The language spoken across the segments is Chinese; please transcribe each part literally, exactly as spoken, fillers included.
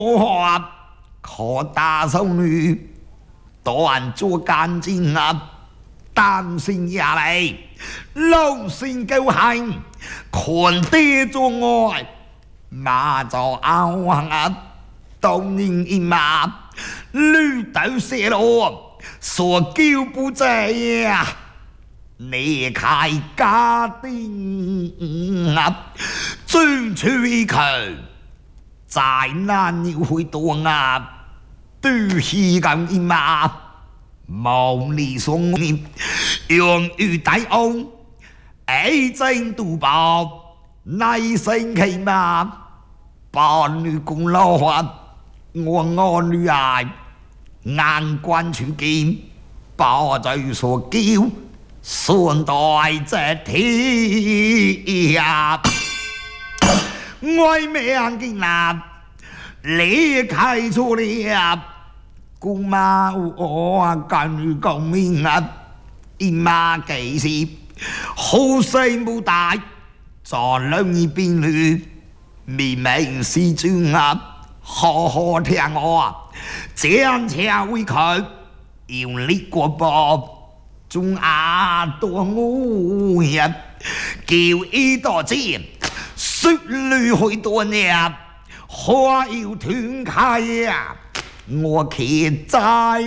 我可大少女断做干净啊！担心下嚟，老先夠行，看地做愛，馬就拗啊！當年一馬，綠豆射落，所叫不濟啊！你開家丁啊，專取佢，再難要去多啊！對起咁一馬。無理送念，用於大安，愛憎都報，內心氣嘛，把女公老啊，我我女兒，眼觀處見，把罪所叫，順代這天呀，愛命見難，離開錯了。姑媽我近救命啊！姨媽幾時好細冇大，在兩耳邊亂，明明是專啊！好好聽我啊！將車為佢用力過波，中亞多我呀！叫一多錢，雪裏去多年，花要斷開呀！我企在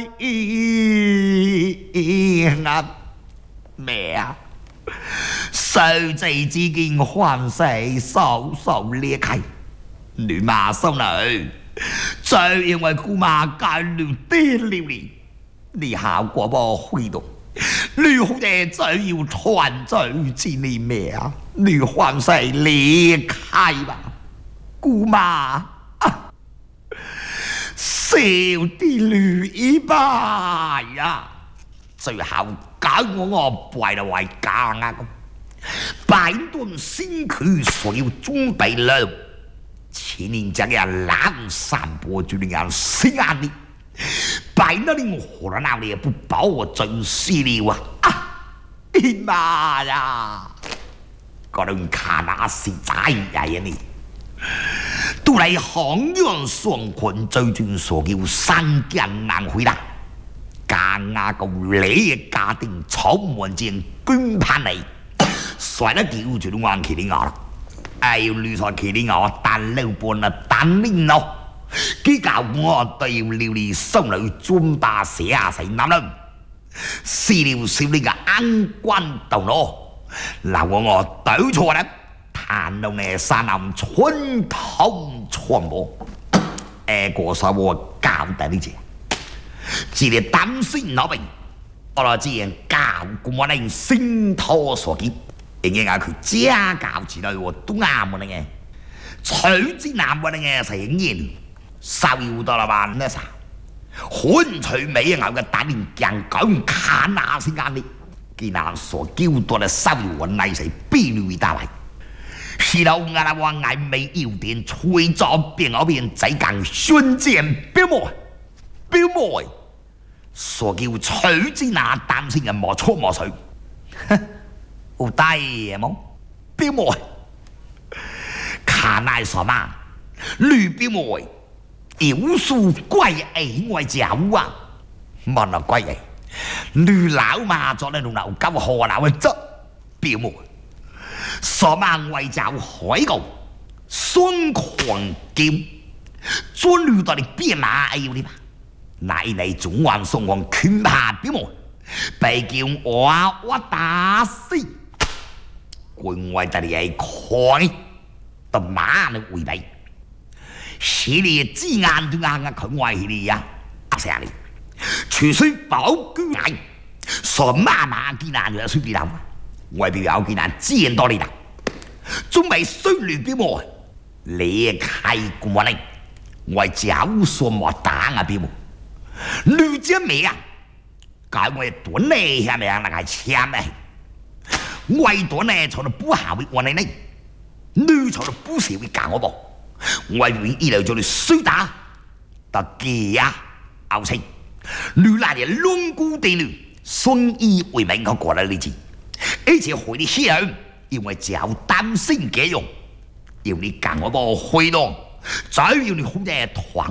啊咩啊，受制之見歡喜稍稍裂開，女馬收女，就因為姑媽間亂跌了你，你效果不會動，你好嘅就要團聚之你咩啊？你歡喜裂開吧，姑媽。小啲女一把呀，最後搞我我敗了為家啊！百噸辛苦所要準備了，前年這個冷山坡就令人死眼力，百那你我何那你不保我真死了啊！啊，媽呀！個人看那是仔呀你。都嚟航洋雙困，最終所叫三更難回答。家下個你嘅家庭充滿正捐盼你，衰得叫住都硬企你牙，哎要亂曬企你牙，但老半啊但你咯，佢教我都要料理生女專把寫下死男人，私了少你嘅眼關頭咯，嗱我我對錯咧。談到呢山南春通傳播，誒個時候我教得你知，只係擔心老病，我來只係教過你心頭所見，因為佢家教之類我都啱我嘅，取之難我嘅成年，稍要到啦吧呢啥，換取美牛嘅大面鏡講看下先間啲，見那所叫到嘅稍要內勢必慮大位。是老亞啦，我愛美要點吹咗邊嗰邊仔更宣戰表妹表妹，所叫取之那擔心人莫錯莫水，好低嘅冇表妹，卡奈什麼女表妹，妖數貴誒外教啊，問啊貴誒，女老嘛做呢種老狗河鬧嘅執表妹。所望為就海告，雙狂劍，專遇到你邊馬哎呦你吧，乃你總還送往拳下表妹，被叫我我打死，官為得你係狂，到馬你回避，是你之眼都眼嘅佢為你呀，阿成你，除須保居眼，所媽媽見難就須別諗。外表有幾難見到你啦，準備衰女表妹，你開過嚟，我找數莫打啊表妹，女姐妹啊，搞我短呢下面那個簽呢，我短呢從來不下會我你呢，女從來不是會教我噃，我會一路做你衰打，得嘅啊，後生，女那啲lon姑地女，順意為名佢過嚟呢次。而且回你西人，因為只有擔心嘅用，要你教我個回動，只要你好嘅團